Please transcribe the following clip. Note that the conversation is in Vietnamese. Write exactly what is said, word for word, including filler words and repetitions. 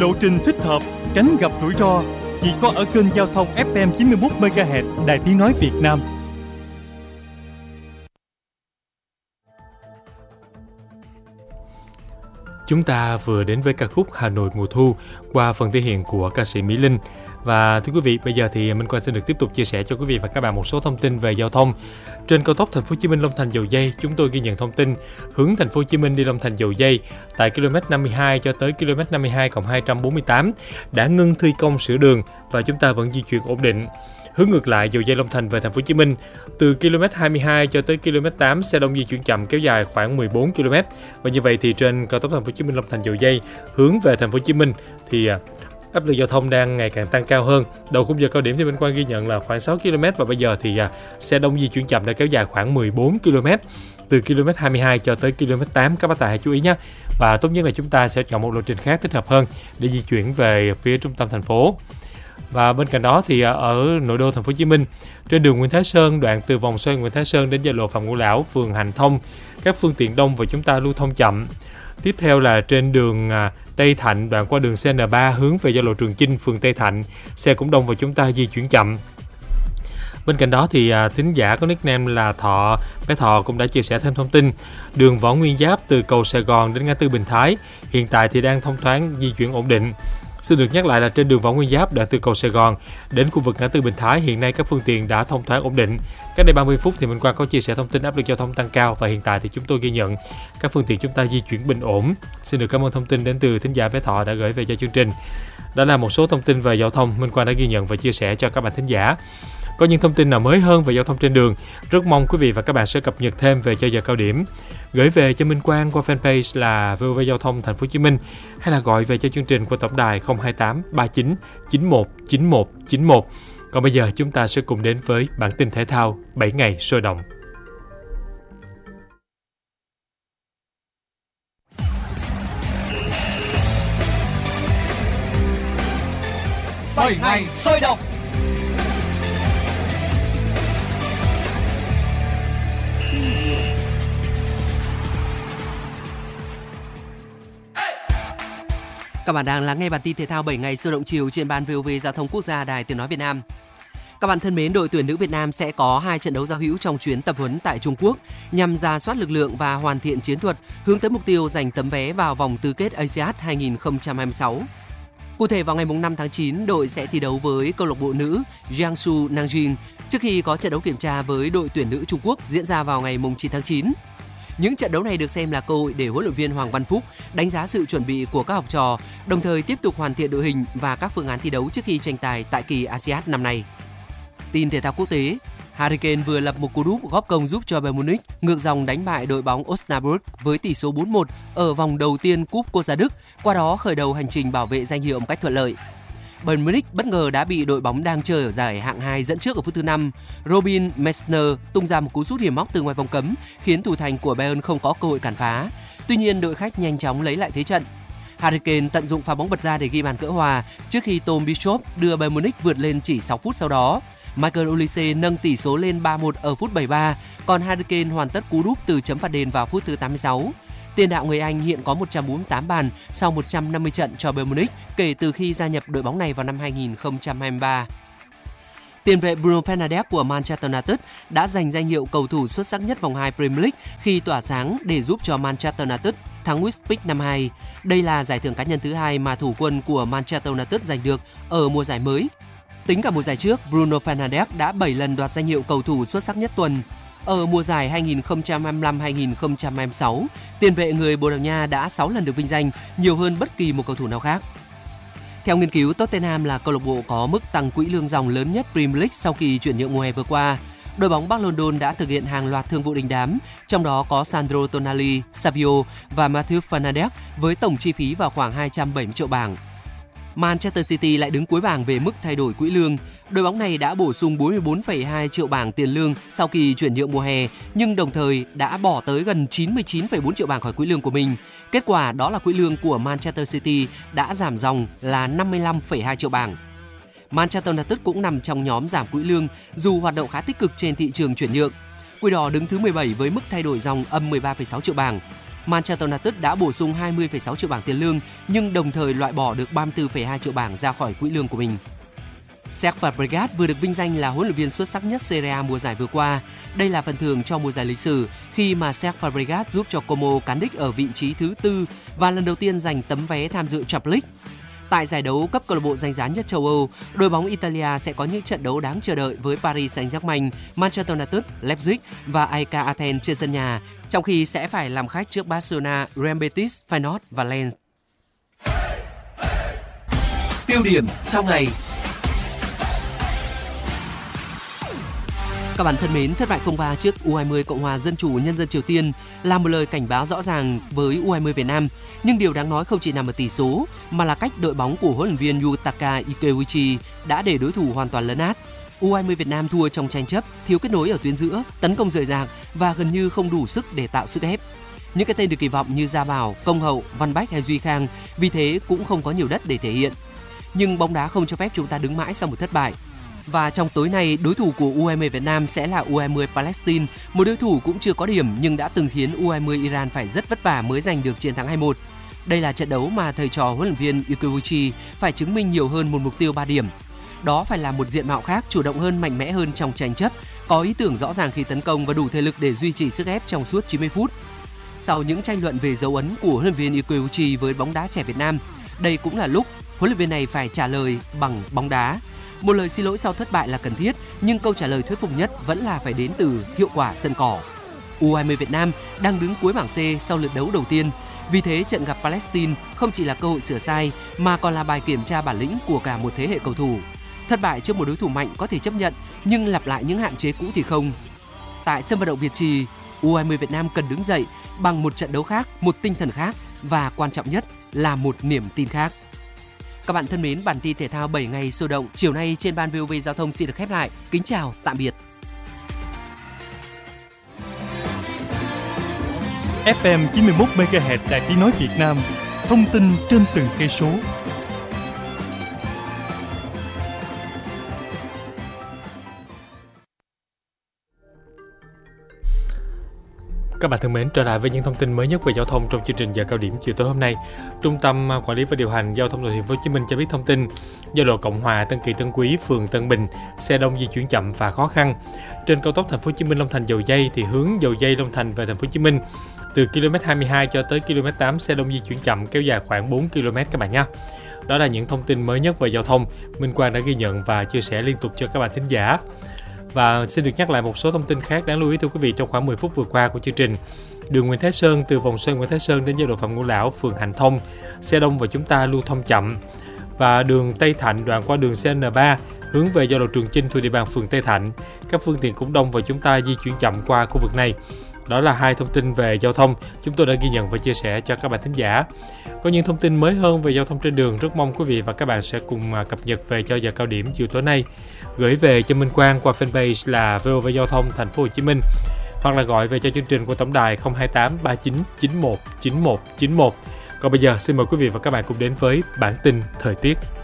Lộ trình thích hợp, tránh gặp rủi ro chỉ có ở kênh giao thông ép em chín mươi mốt mê ga héc Đài Tiếng nói Việt Nam. Chúng ta vừa đến với ca khúc Hà Nội mùa thu qua phần thể hiện của ca sĩ Mỹ Linh. Và thưa quý vị, bây giờ thì Minh Quang xin được tiếp tục chia sẻ cho quý vị và các bạn một số thông tin về giao thông. Trên cao tốc Thành phố Hồ Chí Minh Long Thành Dầu Giây, chúng tôi ghi nhận thông tin hướng Thành phố Hồ Chí Minh đi Long Thành Dầu Giây tại km năm mươi hai cho tới km năm mươi hai cộng hai trăm bốn mươi tám đã ngưng thi công sửa đường và chúng ta vẫn di chuyển ổn định. Hướng ngược lại, Dầu Giây Long Thành về Thành phố Hồ Chí Minh từ km hai mươi hai cho tới km tám xe đông di chuyển chậm kéo dài khoảng mười bốn ki lô mét. Và như vậy thì trên cao tốc Thành phố Hồ Chí Minh Long Thành Dầu Giây hướng về Thành phố Hồ Chí Minh thì áp lực giao thông đang ngày càng tăng cao hơn. Đầu khung giờ cao điểm thì Minh Quang ghi nhận là khoảng sáu ki lô mét và bây giờ thì xe đông di chuyển chậm đã kéo dài khoảng mười bốn ki lô mét từ km hai mươi hai cho tới km tám. Các bác tài hãy chú ý nhé. Và tốt nhất là chúng ta sẽ chọn một lộ trình khác thích hợp hơn để di chuyển về phía trung tâm thành phố. Và bên cạnh đó thì ở nội đô Thành phố Hồ Chí Minh, trên đường Nguyễn Thái Sơn, đoạn từ vòng xoay Nguyễn Thái Sơn đến giao lộ Phạm Ngũ Lão, phường Hành Thông, các phương tiện đông và chúng ta lưu thông chậm. Tiếp theo là trên đường Tây Thạnh, đoạn qua đường xê en ba hướng về giao lộ Trường Chinh, phường Tây Thạnh, xe cũng đông và chúng ta di chuyển chậm. Bên cạnh đó thì à, thính giả có nickname là Thọ, bé Thọ cũng đã chia sẻ thêm thông tin đường Võ Nguyên Giáp từ cầu Sài Gòn đến ngã tư Bình Thái hiện tại thì đang thông thoáng, di chuyển ổn định. Xin được nhắc lại là trên đường Võ Nguyên Giáp đoạn từ cầu Sài Gòn đến khu vực ngã tư Bình Thái hiện nay các phương tiện đã thông thoáng ổn định. Cách đây ba mươi phút thì Minh Quang có chia sẻ thông tin áp lực giao thông tăng cao và hiện tại thì chúng tôi ghi nhận các phương tiện chúng ta di chuyển bình ổn. Xin được cảm ơn thông tin đến từ thính giả bé Thọ đã gửi về cho chương trình. Đó là một số thông tin về giao thông Minh Quang đã ghi nhận và chia sẻ cho các bạn thính giả. Có những thông tin nào mới hơn về giao thông trên đường, rất mong quý vị và các bạn sẽ cập nhật thêm về cho giờ cao điểm. Gửi về cho Minh Quang qua fanpage là vê o vê Giao thông Thành phố Hồ Chí Minh hay là gọi về cho chương trình qua tổng đài không hai tám ba chín chín một chín một chín một. Còn bây giờ chúng ta sẽ cùng đến với bản tin thể thao bảy ngày sôi động. bảy ngày sôi động. Các bạn đang lắng nghe bản tin thể thao bảy ngày sôi động chiều trên ban vê o vê Giao thông Quốc gia Đài Tiếng nói Việt Nam. Các bạn thân mến, đội tuyển nữ Việt Nam sẽ có hai trận đấu giao hữu trong chuyến tập huấn tại Trung Quốc nhằm rà soát lực lượng và hoàn thiện chiến thuật, hướng tới mục tiêu giành tấm vé vào vòng tứ kết a si át hai không hai sáu. Cụ thể vào ngày năm tháng chín, đội sẽ thi đấu với câu lạc bộ nữ Jiangsu Nanjing trước khi có trận đấu kiểm tra với đội tuyển nữ Trung Quốc diễn ra vào ngày chín tháng chín. Những trận đấu này được xem là cơ hội để huấn luyện viên Hoàng Văn Phúc đánh giá sự chuẩn bị của các học trò, đồng thời tiếp tục hoàn thiện đội hình và các phương án thi đấu trước khi tranh tài tại kỳ a si át năm nay. Tin thể thao quốc tế, Harry Kane vừa lập một cú đúp góp công giúp cho Bayern Munich ngược dòng đánh bại đội bóng Osnabrück với tỷ số bốn một ở vòng đầu tiên Cúp Quốc gia Đức, qua đó khởi đầu hành trình bảo vệ danh hiệu một cách thuận lợi. Bayern Munich bất ngờ đã bị đội bóng đang chơi ở giải hạng hai dẫn trước ở phút thứ năm. Robin Messner tung ra một cú sút hiểm hóc từ ngoài vòng cấm, khiến thủ thành của Bayern không có cơ hội cản phá. Tuy nhiên, đội khách nhanh chóng lấy lại thế trận. Harry Kane tận dụng pha bóng bật ra để ghi bàn cỡ hòa trước khi Tom Bishop đưa Bayern Munich vượt lên chỉ sáu phút sau đó. Michael Olise nâng tỷ số lên ba một ở phút bảy mươi ba, còn Harry Kane hoàn tất cú đúp từ chấm phạt đền vào phút thứ tám mươi sáu. Tiền đạo người Anh hiện có một trăm bốn mươi tám bàn sau một trăm năm mươi trận cho Bayern Munich kể từ khi gia nhập đội bóng này vào năm hai không hai ba. Tiền vệ Bruno Fernandes của Manchester United đã giành danh hiệu cầu thủ xuất sắc nhất vòng hai Premier League khi tỏa sáng để giúp cho Manchester United thắng West Brom năm hai. Đây là giải thưởng cá nhân thứ hai mà thủ quân của Manchester United giành được ở mùa giải mới. Tính cả mùa giải trước, Bruno Fernandes đã bảy lần đoạt danh hiệu cầu thủ xuất sắc nhất tuần. Ở mùa giải hai không hai lăm hai không hai sáu, tiền vệ người Bồ Đào Nha đã sáu lần được vinh danh, nhiều hơn bất kỳ một cầu thủ nào khác. Theo nghiên cứu, Tottenham là câu lạc bộ có mức tăng quỹ lương ròng lớn nhất Premier League sau kỳ chuyển nhượng mùa hè vừa qua. Đội bóng Bắc London đã thực hiện hàng loạt thương vụ đình đám, trong đó có Sandro Tonali, Savio và Matheus Fernandes với tổng chi phí vào khoảng hai trăm bảy mươi triệu bảng. Manchester City lại đứng cuối bảng về mức thay đổi quỹ lương. Đội bóng này đã bổ sung bốn mươi bốn phẩy hai triệu bảng tiền lương sau kỳ chuyển nhượng mùa hè, nhưng đồng thời đã bỏ tới gần chín mươi chín phẩy bốn triệu bảng khỏi quỹ lương của mình. Kết quả đó là quỹ lương của Manchester City đã giảm dòng là năm mươi lăm phẩy hai triệu bảng. Manchester United cũng nằm trong nhóm giảm quỹ lương dù hoạt động khá tích cực trên thị trường chuyển nhượng. Quỷ đỏ đứng thứ mười bảy với mức thay đổi dòng âm mười ba phẩy sáu triệu bảng. Manchester United đã bổ sung hai mươi phẩy sáu triệu bảng tiền lương nhưng đồng thời loại bỏ được ba mươi tư phẩy hai triệu bảng ra khỏi quỹ lương của mình. Cesc Fabregas vừa được vinh danh là huấn luyện viên xuất sắc nhất Serie A mùa giải vừa qua. Đây là phần thưởng cho mùa giải lịch sử khi mà Cesc Fabregas giúp cho Como cán đích ở vị trí thứ tư và lần đầu tiên giành tấm vé tham dự Champions League. Tại giải đấu cấp câu lạc bộ danh giá nhất châu Âu, đội bóng Italia sẽ có những trận đấu đáng chờ đợi với Paris Saint-Germain, Manchester United, Leipzig và a e ca Athens trên sân nhà, trong khi sẽ phải làm khách trước Barcelona, Real Betis, Feyenoord và Lens. Tiêu điểm trong ngày. Các bạn thân mến, thất bại không ba trước u hai mươi Cộng hòa Dân chủ Nhân dân Triều Tiên là một lời cảnh báo rõ ràng với u hai mươi Việt Nam. Nhưng điều đáng nói không chỉ nằm ở tỷ số, mà là cách đội bóng của huấn luyện viên Yutaka Ikeuichi đã để đối thủ hoàn toàn lấn át. u hai mươi Việt Nam thua trong tranh chấp, thiếu kết nối ở tuyến giữa, tấn công rời rạc và gần như không đủ sức để tạo sức ép. Những cái tên được kỳ vọng như Gia Bảo, Công Hậu, Văn Bách hay Duy Khang vì thế cũng không có nhiều đất để thể hiện. Nhưng bóng đá không cho phép chúng ta đứng mãi sau một thất bại. Và trong tối nay, đối thủ của u hai mươi Việt Nam sẽ là u hai mươi Palestine, một đối thủ cũng chưa có điểm nhưng đã từng khiến u hai mươi Iran phải rất vất vả mới giành được chiến thắng hai một. Đây là trận đấu mà thầy trò huấn luyện viên Ikeuichi phải chứng minh nhiều hơn một mục tiêu ba điểm. Đó phải là một diện mạo khác, chủ động hơn, mạnh mẽ hơn trong tranh chấp, có ý tưởng rõ ràng khi tấn công và đủ thể lực để duy trì sức ép trong suốt chín mươi phút. Sau những tranh luận về dấu ấn của huấn luyện viên Ikeuichi với bóng đá trẻ Việt Nam, đây cũng là lúc huấn luyện viên này phải trả lời bằng bóng đá. Một lời xin lỗi sau thất bại là cần thiết, nhưng câu trả lời thuyết phục nhất vẫn là phải đến từ hiệu quả sân cỏ. u hai mươi Việt Nam đang đứng cuối bảng C sau lượt đấu đầu tiên. Vì thế, trận gặp Palestine không chỉ là cơ hội sửa sai mà còn là bài kiểm tra bản lĩnh của cả một thế hệ cầu thủ. Thất bại trước một đối thủ mạnh có thể chấp nhận, nhưng lặp lại những hạn chế cũ thì không. Tại sân vận động Việt Trì, u hai mươi Việt Nam cần đứng dậy bằng một trận đấu khác, một tinh thần khác và quan trọng nhất là một niềm tin khác. Các bạn thân mến, bản tin thể thao bảy ngày sôi động chiều nay trên ban vê o vê Giao thông xin được khép lại. Kính chào, tạm biệt. ép em chín mươi mốt mê ga héc Đài Tiếng nói Việt Nam, thông tin trên từng cây số. Các bạn thân mến, trở lại với những thông tin mới nhất về giao thông trong chương trình giờ cao điểm chiều tối hôm nay. Trung tâm Quản lý và Điều hành Giao thông Thành phố Hồ Chí Minh cho biết thông tin, giao lộ Cộng Hòa, Tân Kỳ, Tân Quý, phường Tân Bình, xe đông di chuyển chậm và khó khăn. Trên cao tốc Thành phố Hồ Chí Minh Long Thành Dầu Giây thì hướng Dầu Giây Long Thành về Thành phố Hồ Chí Minh từ ki lô mét hai mươi hai cho tới ki lô mét tám, xe đông di chuyển chậm kéo dài khoảng bốn ki lô mét các bạn nhé. Đó là những thông tin mới nhất về giao thông Minh Quang đã ghi nhận và chia sẻ liên tục cho các bạn thính giả. Và xin được nhắc lại một số thông tin khác đáng lưu ý thưa quý vị trong khoảng mười phút vừa qua của chương trình. Đường Nguyễn Thái Sơn từ vòng xoay Nguyễn Thái Sơn đến giao lộ Phạm Ngũ Lão, phường Hạnh Thông, xe đông và chúng ta lưu thông chậm. Và đường Tây Thạnh đoạn qua đường xê en ba hướng về giao lộ Trường Chinh thuộc địa bàn phường Tây Thạnh, các phương tiện cũng đông và chúng ta di chuyển chậm qua khu vực này. Đó là hai thông tin về giao thông chúng tôi đã ghi nhận và chia sẻ cho các bạn thính giả. Có những thông tin mới hơn về giao thông trên đường, rất mong quý vị và các bạn sẽ cùng cập nhật về cho giờ cao điểm chiều tối nay, gửi về cho Minh Quang qua fanpage là vê o vê Giao thông Thành phố Hồ Chí Minh, hoặc là gọi về cho chương trình của tổng đài không hai tám ba chín chín một chín một chín một. Còn bây giờ xin mời quý vị và các bạn cùng đến với bản tin thời tiết.